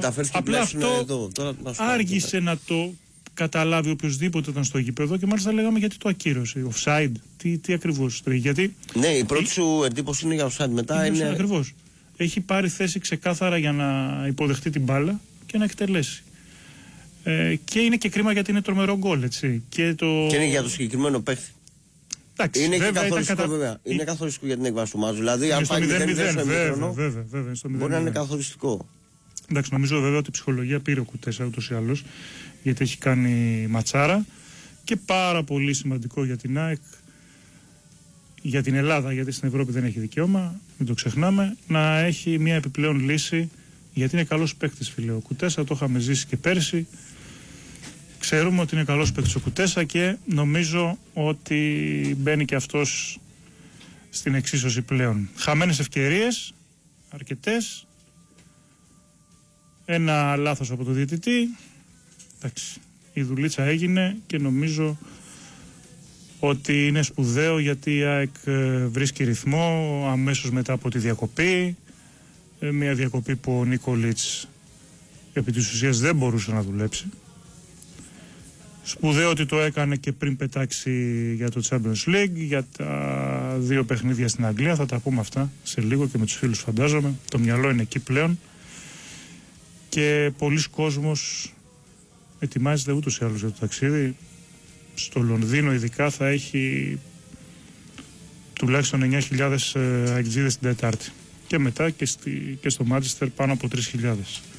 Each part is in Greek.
μεταφέρθηκε. Απλά αυτό εδώ. Τώρα, άργησε να το καταλάβει οποιοδήποτε ήταν στο γήπεδο και μάλιστα λέγαμε γιατί το ακύρωσε. Offside, τι ακριβώς. Γιατί. Ναι, η πρώτη σου εντύπωση είναι για offside. Μετά είναι. Ακριβώς. Έχει πάρει θέση ξεκάθαρα για να υποδεχτεί την μπάλα και να εκτελέσει. Και είναι και κρίμα γιατί είναι τρομερό γκολ, έτσι. Και είναι για το συγκεκριμένο παίχτη. Εντάξει, είναι και καθοριστικό, βέβαια. Είναι καθοριστικό για την έκβαση του μάτζου. Δηλαδή, αν πάει 0-0 βέβαια, μπορεί να είναι καθοριστικό. Εντάξει, νομίζω βέβαια ότι η ψυχολογία πήρε ο Κουτέσα ούτως ή άλλως, γιατί έχει κάνει ματσάρα. Και πάρα πολύ σημαντικό για την ΑΕΚ, για την Ελλάδα, γιατί στην Ευρώπη δεν έχει δικαίωμα, μην το ξεχνάμε, να έχει μια επιπλέον λύση, γιατί είναι καλός παίκτης, φίλε. Ο Κουτέσα το είχαμε ζήσει και πέρσι. Ξέρουμε ότι είναι καλός παίκτης ο Κουτέσα και νομίζω ότι μπαίνει και αυτός στην εξίσωση πλέον. Χαμένες ευκαιρίες, αρκετές. Ένα λάθος από το διαιτητή. Εντάξει, η δουλίτσα έγινε και νομίζω ότι είναι σπουδαίο γιατί η ΑΕΚ βρίσκει ρυθμό αμέσως μετά από τη διακοπή. Μια διακοπή που ο Νίκολιτς επί της ουσίας δεν μπορούσε να δουλέψει. Σπουδαίο ότι το έκανε και πριν πετάξει για το Champions League, για τα 2 παιχνίδια στην Αγγλία. Θα τα πούμε αυτά σε λίγο και με τους φίλους, φαντάζομαι. Το μυαλό είναι εκεί πλέον. Και πολλοί κόσμος ετοιμάζεται ούτως ή άλλως για το ταξίδι. Στο Λονδίνο ειδικά θα έχει τουλάχιστον 9.000 αεξίδες την Τετάρτη. Και μετά και στο Μάντσεστερ πάνω από 3.000.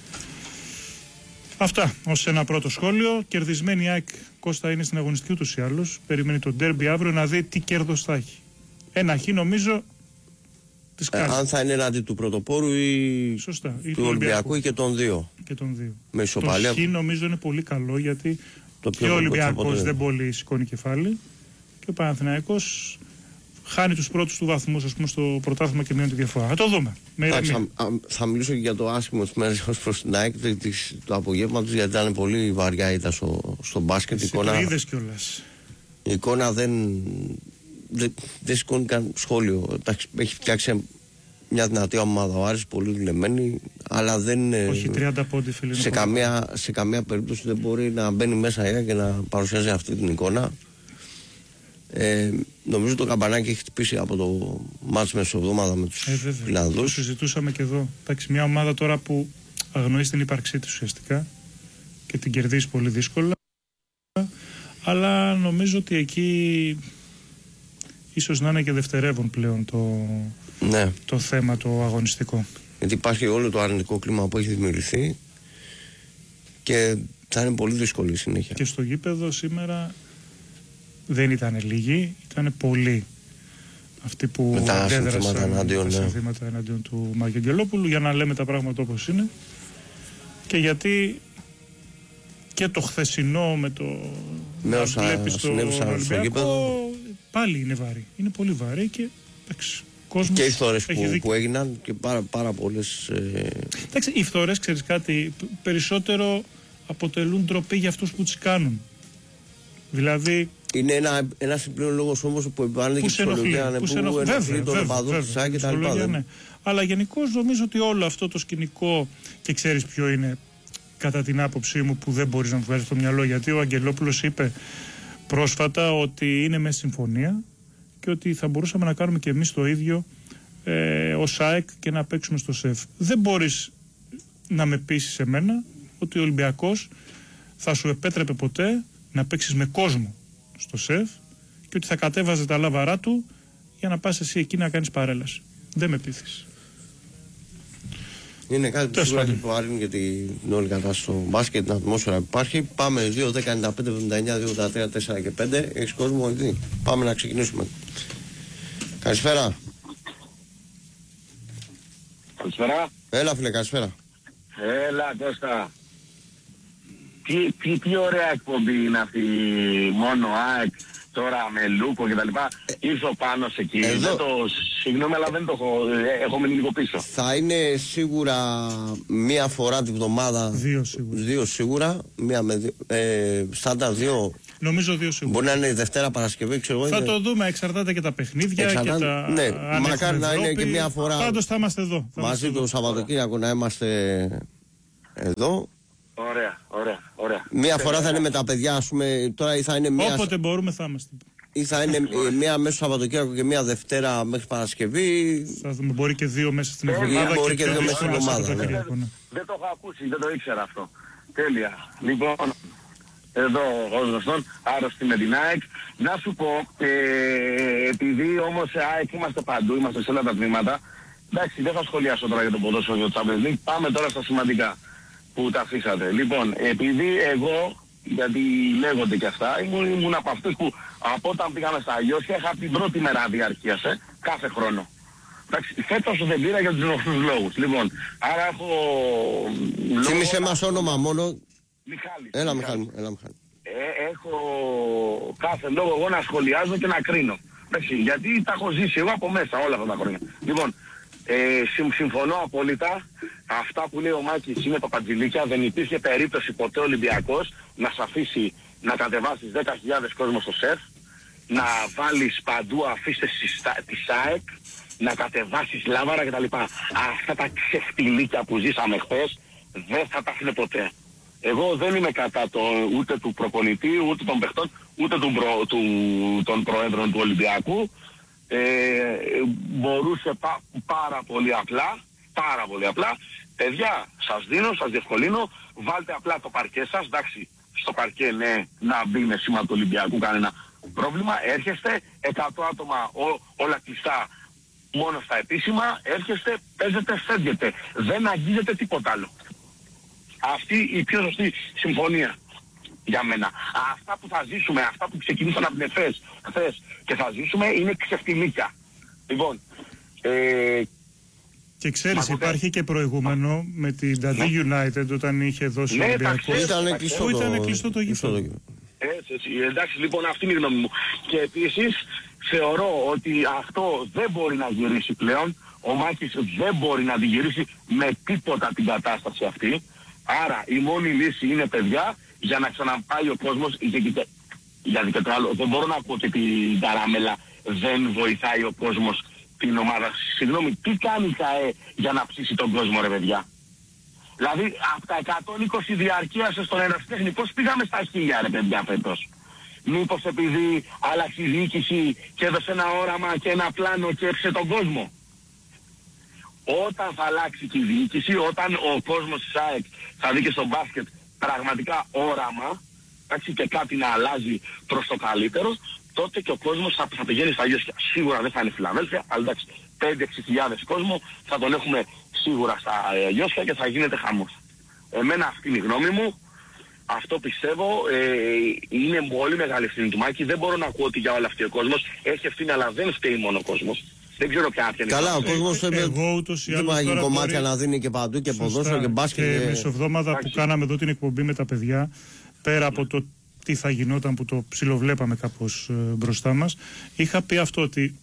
Αυτά ως ένα πρώτο σχόλιο. Κερδισμένη η ΑΕΚ, Κώστα, είναι στην αγωνιστική ούτως ή άλλως. Περιμένει το ντέρμπι αύριο να δει τι κέρδος θα έχει. Ένα χ νομίζω της αν θα είναι εναντί του πρωτοπόρου ή σωστά, του Ολυμπιακού ή και των δύο. Με ισοπαλία. Το χ νομίζω είναι πολύ καλό γιατί και ο Ολυμπιακός δεν πολύ σηκώνει κεφάλι και ο Παναθηναϊκός χάνει τους πρώτους του βαθμούς, ας πούμε, στο πρωτάθλημα και μειώνει τη διαφορά. Θα το δούμε. Θα μιλήσω και για το άσχημο της μέρας ως προς την ΑΕΚ το απογεύμα τους, γιατί ήταν πολύ βαριά ήταν στο μπάσκετ. Το είδες κιόλας. Η εικόνα δεν σηκώνει καν σχόλιο. Έχει φτιάξει μια δυνατή ομάδα ο Άρης, πολύ δουλεμένη, αλλά δεν. Όχι 30 πόντι, φίλε. Σε καμία περίπτωση δεν μπορεί να μπαίνει μέσα η ΑΕΚ και να παρουσιάζει αυτή την εικόνα. Νομίζω το καμπανάκι έχει χτυπήσει από το μάτς μεσοβδόμαδα με τους Φιλανδούς. Το συζητούσαμε και εδώ. Εντάξει, μια ομάδα τώρα που αγνοεί την ύπαρξή της ουσιαστικά και την κερδίζει πολύ δύσκολα. Αλλά νομίζω ότι εκεί ίσως να είναι και δευτερεύον πλέον το θέμα το αγωνιστικό. Γιατί υπάρχει όλο το αρνητικό κλίμα που έχει δημιουργηθεί και θα είναι πολύ δύσκολη η συνέχεια. Και στο γήπεδο σήμερα δεν ήταν λίγοι, ήταν πολλοί αυτοί που αντέδρασαν τα συνθήματα εναντίον του Μάκη Αγγελόπουλου, για να λέμε τα πράγματα όπως είναι και γιατί και το χθεσινό με το να βλέπεις στο Ολυμπιακό πάλι είναι βαρύ, είναι πολύ βαρύ και εντάξει, κόσμος και οι φθορές που έγιναν και πάρα πολλές εντάξει, οι φθορές, ξέρεις κάτι, περισσότερο αποτελούν ντροπή για αυτούς που τις κάνουν. Δηλαδή είναι ένα συμπλέον λόγος όμως που επιβάλλεται και ψυχολογία, που ενοχλεί τον οπαδό της ΑΕΚ και τα λοιπά. Ναι. Αλλά γενικώς νομίζω ότι όλο αυτό το σκηνικό, και ξέρεις ποιο είναι κατά την άποψή μου που δεν μπορείς να του βγάλεις στο μυαλό, γιατί ο Αγγελόπουλος είπε πρόσφατα ότι είναι με συμφωνία και ότι θα μπορούσαμε να κάνουμε και εμείς το ίδιο ως ΑΕΚ και να παίξουμε στο ΣΕΦ. Δεν μπορείς να με πείσεις εμένα ότι ο Ολυμπιακός θα σου επέτρεπε ποτέ να παίξεις με κόσμο στο ΣΕΦ και ότι θα κατέβαζε τα λάβαρά του για να πας εσύ εκεί να κάνεις παρέλαση. Δεν με πείθεις. Είναι κάτι που σίγουρα επιβαρύνει για την όλη κατάσταση στο μπάσκετ, την ατμόσφαιρα που υπάρχει. Πάμε 2, 10, 95, 79, 2, 83, 4 και 5. Έχεις κόσμο εκεί. Πάμε να ξεκινήσουμε. Καλησπέρα. Καλησπέρα. Έλα φίλε, καλησπέρα. Έλα Κώστα. Τι ωραία εκπομπή είναι αυτή, μόνο ΑΕΚ, τώρα με Λούκο και τα λοιπά. Ήρθε ο Πάνος εκεί. Συγγνώμη, αλλά δεν το έχω μείνει λίγο πίσω. Θα είναι σίγουρα μία φορά την εβδομάδα. 2 σίγουρα. Μία με στάντα 2. Νομίζω 2 σίγουρα. Μπορεί να είναι Δευτέρα Παρασκευή, ξέρω εγώ. Θα το δούμε, εξαρτάται και τα παιχνίδια και τα. Ναι, μακάρι να είναι και μία φορά. Πάντως θα είμαστε εδώ. Μαζί το Σαββατοκύριακο να είμαστε Εδώ. Ωραία. Μία φορά θα είναι με τα παιδιά, ας πούμε, τώρα ή θα είναι μία. Όποτε μπορούμε θα είμαστε. Ή θα είναι μία μέσα στο Σαββατοκύριακο και μία Δευτέρα μέχρι Παρασκευή. Θα δούμε, μπορεί και 2 μέσα στην εβδομάδα. Μπορεί και 2 μέσα στην εβδομάδα. Δεν το έχω ακούσει, δεν το ήξερα αυτό. Τέλεια. Λοιπόν, εδώ ως γνωστόν, άρρωστη με την ΑΕΚ. Να σου πω, επειδή όμως ΑΕΚ είμαστε παντού, είμαστε σε όλα τα τμήματα. Εντάξει, δεν θα σχολιάσω τώρα για το ποδόσφαιρο για το Champions League. Πάμε τώρα στα σημαντικά που τα αφήσατε. Λοιπόν, επειδή εγώ, γιατί λέγονται και αυτά, ήμουν από αυτούς που από όταν πήγαμε στα Αγιώσια είχα την πρώτη μέρα διαρκείας, κάθε χρόνο. Εντάξει, φέτος δεν πήρα για τους γνωστούς λόγους. Λοιπόν, άρα έχω... Θύμισε μας όνομα μόνο. Μιχάλης. Έλα Μιχάλη. Έχω κάθε λόγο εγώ να σχολιάζω και να κρίνω. Εντάξει, γιατί τα έχω ζήσει εγώ από μέσα όλα αυτά τα χρόνια. Λοιπόν, συμφωνώ απόλυτα. Αυτά που λέει ο Μάκης είναι παπατζηλίκια. Δεν υπήρχε περίπτωση ποτέ ο Ολυμπιακός να σ' αφήσει να κατεβάσεις 10.000 κόσμο στο σεφ, να βάλεις παντού αφήστε τη ΣΑΕΚ, να κατεβάσεις λάβαρα κτλ. Αυτά τα ξεφτιλίκια που ζήσαμε χθες δεν θα τα αφήνε ποτέ. Εγώ δεν είμαι κατά ούτε του προπονητή, ούτε των παιχτών, ούτε των προέδρων του Ολυμπιακού. Μπορούσε πάρα πολύ απλά, παιδιά, σας διευκολύνω, βάλτε απλά το παρκέ σας, εντάξει, στο παρκέ ναι, να μπει με σήμα του Ολυμπιακού, κανένα πρόβλημα, έρχεστε, 100 άτομα όλα κλειστά, μόνο στα επίσημα, έρχεστε, παίζετε, φεύγετε, δεν αγγίζετε τίποτα άλλο. Αυτή η πιο σωστή συμφωνία για μένα. Αυτά που θα ζήσουμε, αυτά που ξεκινήσαν από την ΕΦΕΣ χθες και θα ζήσουμε είναι ξεφτιλίκια. Λοιπόν, και ξέρεις, υπάρχει και προηγούμενο με την Dundee United όταν είχε δώσει ο Ολυμπιακός. Ήταν κλειστό το γήπεδο. Έτσι, εντάξει, λοιπόν, αυτή είναι η γνώμη μου. Και επίσης θεωρώ ότι αυτό δεν μπορεί να γυρίσει πλέον. Ο Μάκης δεν μπορεί να τη γυρίσει με τίποτα την κατάσταση αυτή. Άρα η μόνη λύση είναι, παιδιά, για να ξαναπάει ο κόσμος, γιατί και το άλλο, δεν μπορώ να πω ότι την καράμελα δεν βοηθάει ο κόσμος την ομάδα. Συγγνώμη, τι κάνει η ΚΑΕ για να ψήσει τον κόσμο, ρε παιδιά? Δηλαδή από τα 120 διαρκείας στον ερασιτέχνη πώς πήγαμε στα 1000, ρε παιδιά, φέτος? Μήπως επειδή άλλαξε η διοίκηση και έδωσε ένα όραμα και ένα πλάνο και έψε τον κόσμο? Όταν θα αλλάξει και η διοίκηση, όταν ο κόσμος της ΑΕΚ θα δει και στο μπάσκετ πραγματικά όραμα, εντάξει, και κάτι να αλλάζει προς το καλύτερο, τότε και ο κόσμος θα πηγαίνει στα Αγιώσια. Σίγουρα δεν θα είναι Φιλαδέλφια, αλλά εντάξει, 5-6 κόσμο θα τον έχουμε σίγουρα στα Αγιώσια και θα γίνεται χαμός. Εμένα αυτή είναι η γνώμη μου. Αυτό πιστεύω, είναι πολύ μεγάλη ευθύνη του Μάκη. Δεν μπορώ να ακούω ότι για όλα αυτή ο κόσμος έχει ευθύνη, αλλά δεν φταίει μόνο ο κόσμος. Δεν ξέρω ποια είναι. Καλά, ο κόσμος δεν έχει κομμάτια να δίνει και παντού και ποδόσφαιρο και μπάσκετ. Και μεσοβδόμαδα που κάναμε εδώ την εκπομπή με τα παιδιά, πέρα από το τι θα γινόταν που το ψιλοβλέπαμε κάπως μπροστά μας, είχα πει αυτό, ότι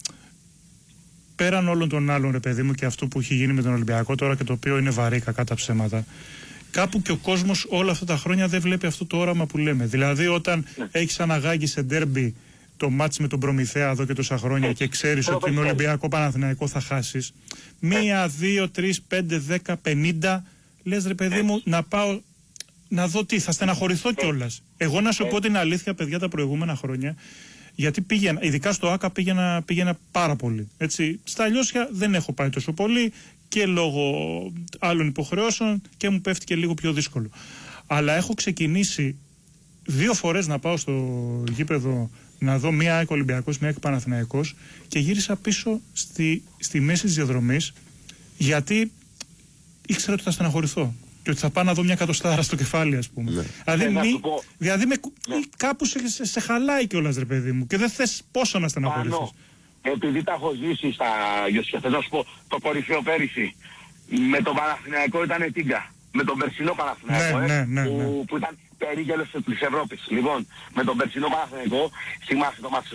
πέραν όλων των άλλων, ρε παιδί μου, και αυτό που έχει γίνει με τον Ολυμπιακό τώρα και το οποίο είναι βαρύ κακά τα ψέματα, κάπου και ο κόσμος όλα αυτά τα χρόνια δεν βλέπει αυτό το όραμα που λέμε. Δηλαδή όταν έχεις αναγάγει σε ντέρμπι το μάτς με τον Προμηθέα εδώ και τόσα χρόνια και ξέρεις ότι με Ολυμπιακό Παναθηναϊκό θα χάσεις, 1, 2, 3, 5, 10, 50, λες, ρε παιδί μου, να πάω να δω τι, θα στεναχωρηθώ κιόλας. Εγώ να σου πω την αλήθεια, παιδιά, τα προηγούμενα χρόνια, γιατί πήγαινα, ειδικά στο ΆΚΑ πήγαινα πάρα πολύ. Έτσι. Στα Αλλιώσια δεν έχω πάει τόσο πολύ και λόγω άλλων υποχρεώσεων και μου πέφτει και λίγο πιο δύσκολο. Αλλά έχω ξεκινήσει 2 φορές να πάω στο γήπεδο να δω μία ΑΕΚ Ολυμπιακός, μία ΑΕΚ Παναθηναϊκός και γύρισα πίσω στη μέση της διαδρομής γιατί ήξερα ότι θα στεναχωρηθώ και ότι θα πάω να δω μια εκατοστάρα στο κεφάλι, ας πούμε. Ναι. Δηλαδή κάπου σε χαλάει κιόλας, ρε παιδί μου, και δεν θες πόσο να στεναχωρηθείς. Επειδή τα έχω ζήσει στα Γιώσια, θέλω να σου πω, το κορυφαίο πέρυσι με τον Παναθηναϊκό ήταν τίγκα. Με τον περσινό Παναθηναϊκό, που ήταν περίγελος της Ευρώπης. Λοιπόν, με τον περσινό Παναθηναϊκό, θυμάσαι το μάτι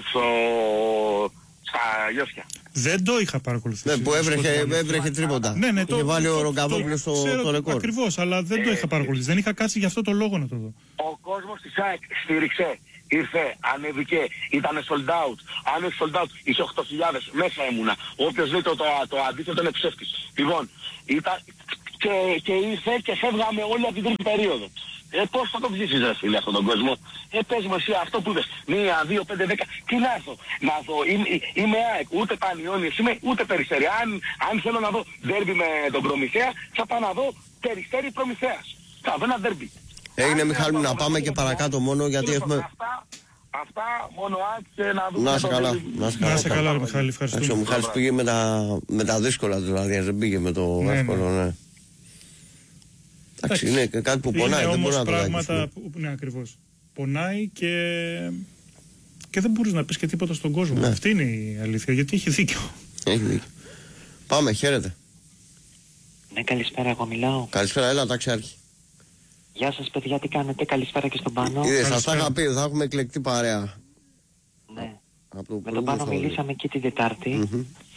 στα Γιώσια. Δεν το είχα παρακολουθήσει. Ναι, που έβρεχε τρίποντα. Ναι, είχε βάλει ο Ρογκαβόπουλος το ρεκόρ. Ακριβώς, αλλά δεν το είχα παρακολουθήσει. Δεν είχα κάτσει για αυτό το λόγο να το δω. Ο κόσμος της ΑΕΚ στήριξε, ήρθε, ανέβηκε, ήταν sold out. Αν είναι sold out, είσαι 8.000, μέσα ήμουνα. Όποιος λέει το αντίθετο είναι ψεύτης. Λοιπόν, και ήρθε και φεύγαμε όλοι από την τρίτη περίοδο. Πώς θα το ψήσεις ρε φίλε αυτόν τον κόσμο? Πες μου εσύ αυτό που είπες. 1, 2, 5, 10. Τι να έρθω? Να δω. Είμαι ΑΕΚ. Ούτε Πανιώνιος είμαι, ούτε Περιστέρι. Αν θέλω να δω ντέρμπι με τον Προμηθέα, θα πάω να δω Περιστέρι Προμηθέας. Θα δω ένα ντέρμπι. Έγινε Μιχάλη μου, να πάμε και παρακάτω μόνο γιατί έχουμε... Αυτά μόνο άξε να δούμε. Να σε καλά. Να σε καλά, Μιχάλη, ευχαριστούμε. Ο Μιχάλης πήγε με τα δύσκολα δηλαδή, δεν πήγε με το εύκολο, ναι. Εντάξει, είναι κάτι που πονάει, δεν μπορεί να το πράγματα που, ναι, ακριβώς. Πονάει και δεν μπορείς να πεις και τίποτα στον κόσμο. Ναι. Αυτή είναι η αλήθεια, γιατί έχει δίκιο. Έχει δίκιο. Πάμε, χαίρετε. Ναι, καλησπέρα, εγώ μιλάω. Καλησπέρα, έλα, ταξιάρχη. Γεια σας παιδιά, τι κάνετε, καλησπέρα και στον Πάνο. Σας τα είχα πει, θα έχουμε εκλεκτή παρέα. Ναι. Με τον Πάνο μιλήσαμε και την Τετάρτη.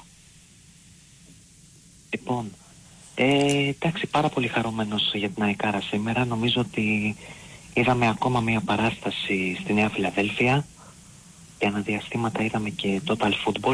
Λοιπόν, εντάξει, πάρα πολύ χαρούμενος για την ΑΕΚΑΡΑ σήμερα. Νομίζω ότι είδαμε ακόμα μια παράσταση στη Νέα Φιλαδέλφια. Για αναδιαστήματα είδαμε και Total Football.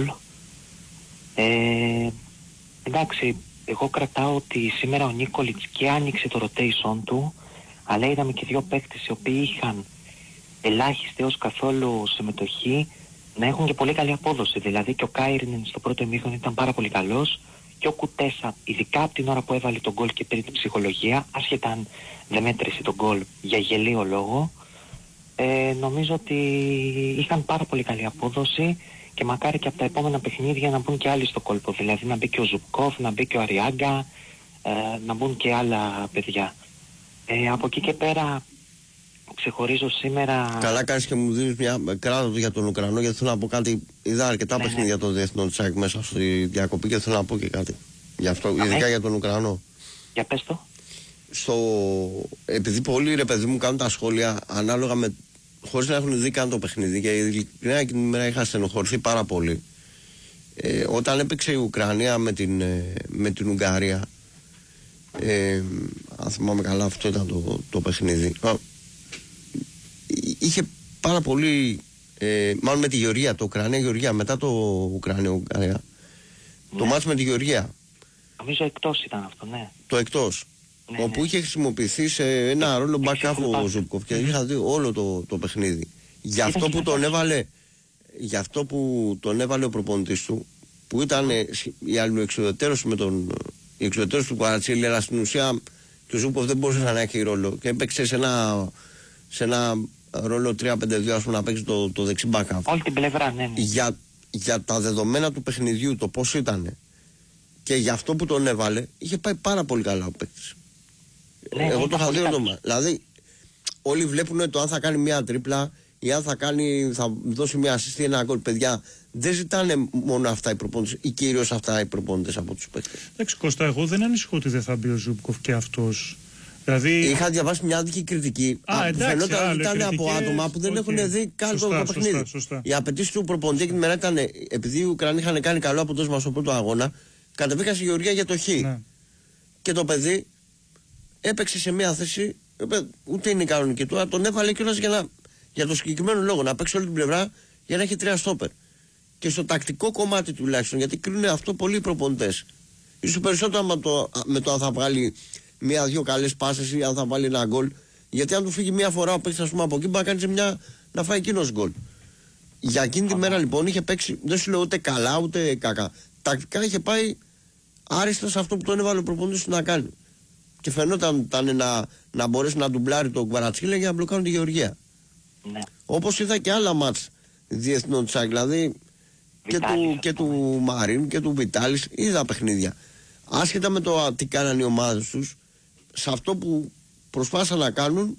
Εντάξει, εγώ κρατάω ότι σήμερα ο Νίκολιτς και άνοιξε το rotation του, αλλά είδαμε και δύο παίκτες οι οποίοι είχαν ελάχιστη έως καθόλου συμμετοχή να έχουν και πολύ καλή απόδοση. Δηλαδή και ο Κάιρινεν στο πρώτο ημίχρονο ήταν πάρα πολύ καλός και ο Κουτέσα, ειδικά από την ώρα που έβαλε τον γκολ και πήρε την ψυχολογία, άσχετα αν δεν μέτρησε τον γκολ για γελίο λόγο, νομίζω ότι είχαν πάρα πολύ καλή απόδοση και μακάρι και από τα επόμενα παιχνίδια να μπουν και άλλοι στο κόλπο. Δηλαδή να μπει και ο Ζουμπκόφ, να μπει και ο Αριάγκα, να μπουν και άλλα παιδιά. Από εκεί και πέρα ξεχωρίζω σήμερα... Καλά κάνεις και μου δίνεις μια κράτο για τον Ουκρανό, γιατί θέλω να πω κάτι. Είδα αρκετά παιχνίδια των διεθνών της ΑΕΚ μέσα στη διακοπή και θέλω να πω και κάτι. Γι' αυτό, ειδικά για τον Ουκρανό. Για πες το. Επειδή πολλοί ρε παιδί μου κάνουν τα σχόλια ανάλογα με... χωρίς να έχουν δει καν το παιχνίδι και ειλικρινά εκείνη την ημέρα είχα στενοχωρηθεί πάρα πολύ. Όταν έπαιξε η Ουκρανία με την Ουγγαρία, αν θυμάμαι καλά αυτό ήταν το παιχνίδι, είχε πάρα πολύ μάλλον με τη Γεωργία, το Ουκρανία-Γεωργία, μετά το Ουκρανία-Ουγγαρία, ναι. Το μάτς με τη Γεωργία, νομίζω εκτός ήταν αυτό, ναι. Το εκτός, ναι, όπου είχε χρησιμοποιηθεί σε ένα ρόλο backup ο Ζουμπκόφ και είχα δει όλο το παιχνίδι. Γι' αυτό που τον έβαλε ο προπονητής του, που ήταν η αλληλοεξουδετερώση με τον εξουδετερώση του Κουαρατσίλη, αλλά στην ουσία του Ζουμπκόφ δεν μπορούσε να έχει ρόλο και έπαιξε σε ένα ρόλο 3-5-2, ας πούμε, να παίξει το δεξί backup. Όλη την πλευρά, ναι. Για τα δεδομένα του παιχνιδιού, το πώς ήταν και για αυτό που τον έβαλε, είχε πάει πάρα πολύ καλά ο παίκτης. Ναι, εγώ το είχα δει όνομα. Δηλαδή, όλοι βλέπουν το αν θα κάνει μια τρίπλα ή αν θα δώσει μια assist ή ένα γκολ. Παιδιά, δεν ζητάνε μόνο αυτά οι προπονητές ή κυρίως αυτά οι προπονητές από τους παίκτες. Εντάξει, Κώστα, εγώ δεν ανησυχώ ότι δεν θα μπει ο Ζουμπκόφ και αυτός. Δηλαδή... Είχα διαβάσει μια δική κριτική που φαινόταν ότι ήταν από άτομα που δεν έχουν δει καν το παιχνίδι. Η απαιτήση του προπονητή εκείνη τη μέρα ήταν, επειδή οι Ουκρανοί είχαν κάνει καλό αποτέλεσμα στο πρώτο αγώνα, κατεβήκαν στη Γεωργία για το Χ. Ναι. Και το παιδί έπαιξε σε μια θέση, ούτε είναι κανονική του, τον έβαλε κιόλας για το συγκεκριμένο λόγο, να παίξει όλη την πλευρά για να έχει 3 στόπερ. Και στο τακτικό κομμάτι τουλάχιστον, γιατί κρίνουν αυτό πολλοί προπονητές. Ίσως περισσότερο με το αν θα βγάλει 1-2 καλές πάσες ή αν θα βάλει ένα γκολ. Γιατί αν του φύγει μια φορά ο παίκτης, ας πούμε, από εκεί, μπορεί να κάνει να φάει εκείνος γκολ. Για εκείνη τη μέρα λοιπόν είχε παίξει, δεν σου λέω ούτε καλά ούτε κακά. Τακτικά είχε πάει άριστα σε αυτό που τον έβαλε ο προπονητής του να κάνει. Και φαινόταν να μπορέσει να ντουμπλάρει τον Κουαρατσίλα για να μπλοκάρουν τη Γεωργία. Ναι. Όπως είδα και άλλα μάτς διεθνών τσάκ, δηλαδή και του Μαρίν και του Βιτάλης, είδα παιχνίδια. Άσχετα με το τι κάνανε οι ομάδες τους, σε αυτό που προσπάθησαν να κάνουν,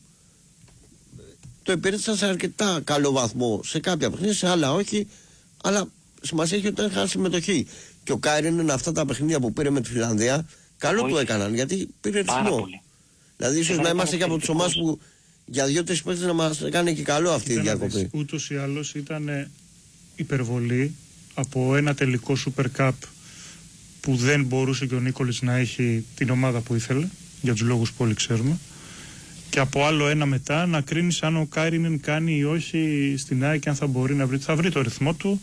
το υπηρέτησαν σε αρκετά καλό βαθμό. Σε κάποια παιχνίδια, σε άλλα όχι, αλλά σημασία έχει ότι είχαν συμμετοχή. Και ο Κάιρινεν αυτά τα παιχνίδια που πήρε με τη Φιλανδία, καλό του έκαναν, γιατί πήρε ρυθμό. Δηλαδή, ίσως να είμαστε και από τις ομάδες που για 2-3 παίκτες να μας κάνει και καλό αυτή η διακοπή. Ούτως ή άλλως ήταν υπερβολή από ένα τελικό Super Cup που δεν μπορούσε και ο Νίκολιτς να έχει την ομάδα που ήθελε, για τους λόγους που όλοι ξέρουμε, και από άλλο ένα μετά να κρίνεις αν ο Κάιρινεν κάνει ή όχι στην ΑΕΚ και αν θα μπορεί να βρει. Θα βρει το ρυθμό του,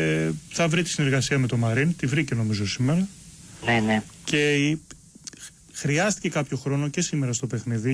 θα βρει τη συνεργασία με τον Μαρίν, τη βρήκε νομίζω σήμερα. Ναι, ναι. Και χρειάστηκε κάποιο χρόνο και σήμερα στο παιχνίδι